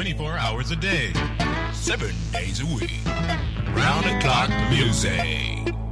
24 hours a day, 7 days a week. Round the clock music.